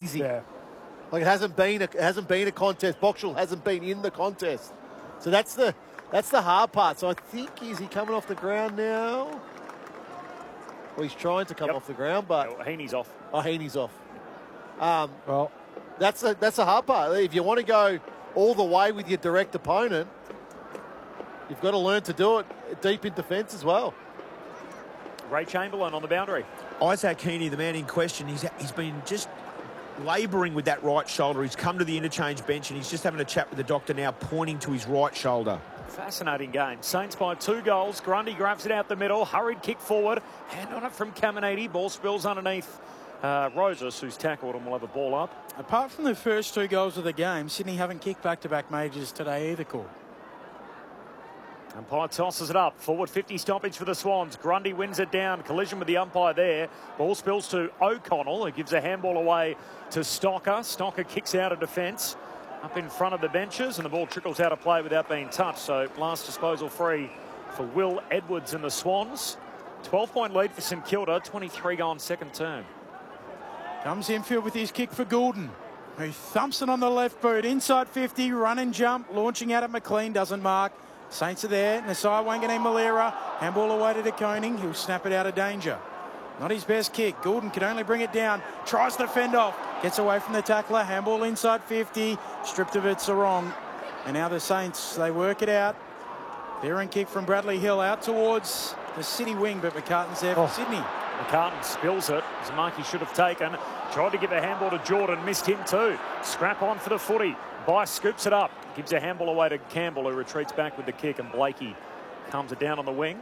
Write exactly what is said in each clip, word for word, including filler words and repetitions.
easy. Yeah. Like it hasn't been a, it hasn't been a contest. Boxall hasn't been in the contest. So that's the that's the hard part. So I think, is he coming off the ground now? Well, he's trying to come yep. off the ground, but oh, Heaney's off. Oh, Heaney's off. Um, well, that's the that's the hard part. If you want to go all the way with your direct opponent, you've got to learn to do it deep in defence as well. Ray Chamberlain on the boundary. Isaac Heaney, the man in question, he's he's been just labouring with that right shoulder. He's come to the interchange bench and he's just having a chat with the doctor now, pointing to his right shoulder. Fascinating game. Saints by two goals. Grundy grabs it out the middle. Hurried kick forward. Hand on it from Caminiti. Ball spills underneath uh, Rosas, who's tackled and will have a ball up. Apart from the first two goals of the game, Sydney haven't kicked back-to-back majors today either, Cole. Umpire tosses it up. Forward fifty stoppage for the Swans. Grundy wins it down. Collision with the umpire there. Ball spills to O'Connell, who gives a handball away to Stocker. Stocker kicks out of defence up in front of the benches, and the ball trickles out of play without being touched. So last disposal free for Will Edwards and the Swans. twelve point lead for St Kilda. twenty-three gone second term. Comes infield with his kick for Goulden, who thumps it on the left boot. Inside fifty, run and jump. Launching out at McLean, doesn't mark. Saints are there. Nasai Wanganeen Malera. Handball away to De Koning. He'll snap it out of danger. Not his best kick. Goulden can only bring it down. Tries to fend off. Gets away from the tackler. Handball inside fifty. Stripped of it, Sarong. And now the Saints, they work it out. Bearing kick from Bradley Hill out towards the City wing, but McCartan's there for Oh. Sydney. McCartan spills it. It's a mark he should have taken. Tried to give a handball to Jordan. Missed him too. Scrap on for the footy. Bice scoops it up. Gives a handball away to Campbell, who retreats back with the kick, and Blakey calms it down on the wing.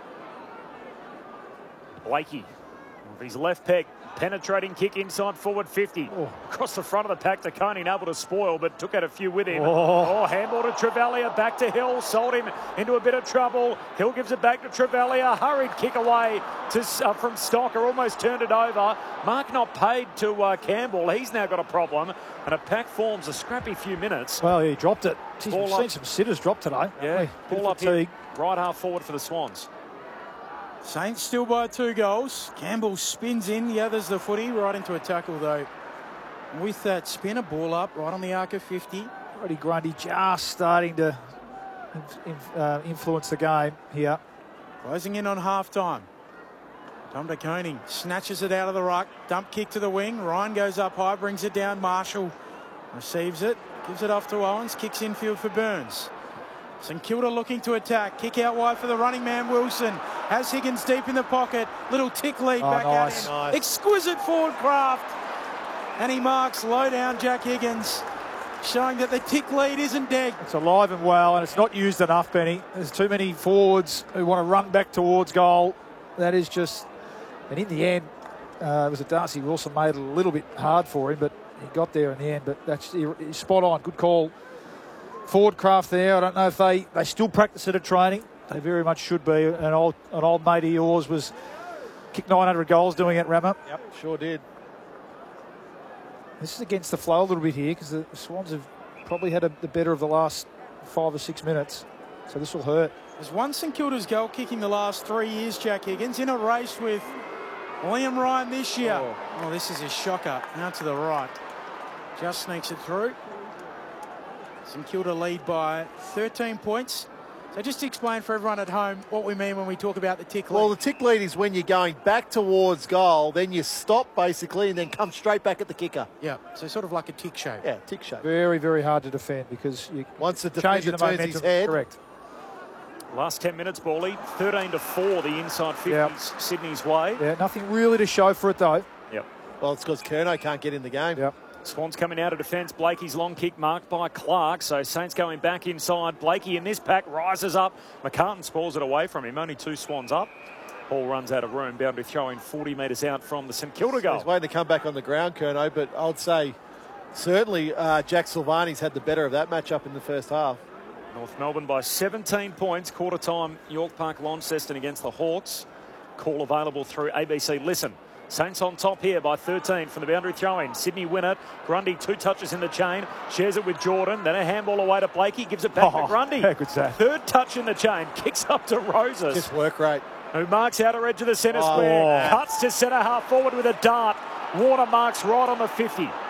Blakey with his left peg. Penetrating kick inside forward fifty. Oh. Across the front of the pack to Koning, able to spoil, but took out a few with him. Oh, oh handball to Trevalia, back to Hill, sold him into a bit of trouble. Hill gives it back to Trevalia, hurried kick away to uh, from Stocker, almost turned it over. Mark not paid to uh, Campbell, he's now got a problem, and a pack forms a scrappy few minutes. well, he dropped it. Geez, Ball we've up. seen some sitters drop today. Yeah, Hey, bit ball of up here, fatigue. right half forward for the Swans. Saints still by two goals. Campbell spins in, gathers the footy, right into a tackle though. With that spinner, ball up, right on the arc of fifty. Freddie Grundy just starting to in, in, uh, influence the game here. Closing in on half-time. Tom De Koning snatches it out of the ruck. Dump kick to the wing. Ryan goes up high, brings it down. Marshall receives it, gives it off to Owens, kicks infield for Burns. St Kilda looking to attack. Kick out wide for the running man, Wilson. Has Higgins deep in the pocket. Little tick lead Oh, back nice. at him. Nice. Exquisite forward craft. And he marks low down Jack Higgins, showing that the tick lead isn't dead. It's alive and well, and it's not used enough, Benny. There's too many forwards who want to run back towards goal. That is just... And in the end, uh, it was a Darcy Wilson made it a little bit hard for him, but he got there in the end. But that's he's spot on. Good call. Forward craft there. I don't know if they, they still practice it at training. They very much should be. An old an old mate of yours was kicked nine hundred goals doing it at Rammer. Yep, sure did. This is against the flow a little bit here because the Swans have probably had a, the better of the last five or six minutes. So this will hurt. There's one St Kilda's goal kicking the last three years, Jack Higgins, in a race with Liam Ryan this year. Oh, oh this is a shocker. Out to the right. Just sneaks it through. St Kilda lead by thirteen points. So just to explain for everyone at home what we mean when we talk about the tick lead. Well, the tick lead is when you're going back towards goal, then you stop basically, and then come straight back at the kicker. Yeah, so sort of like a tick shape. Yeah, tick shape. Very, very hard to defend because you Once the change defender the turns momentum. his head. Correct. Last ten minutes, Bally. thirteen to four, the inside fifties, Yep. Sydney's way. Yeah, nothing really to show for it though. Yep. Well, it's because Kerno can't get in the game. Yep. Swans coming out of defence. Blakey's long kick marked by Clark. So Saints going back inside. Blakey in this pack rises up. McCartan spoils it away from him. Only two Swans up. Ball runs out of room. Boundary throwing forty metres out from the St Kilda goal. He's waiting to come back on the ground, Kerno, but I'd say certainly uh, Jack Silvani's had the better of that matchup in the first half. North Melbourne by seventeen points. Quarter time, York Park, Launceston against the Hawks. Call available through A B C Listen. Saints on top here by thirteen from the boundary throw-in. Sydney win it. Grundy two touches in the chain. Shares it with Jordan. Then a handball away to Blakey. Gives it back Oh, to Grundy. how good's that? Third touch in the chain. Kicks up to Roses, Just work rate. who marks outer edge of the centre Oh. square. Cuts to centre half forward with a dart. Water marks right on the fifty.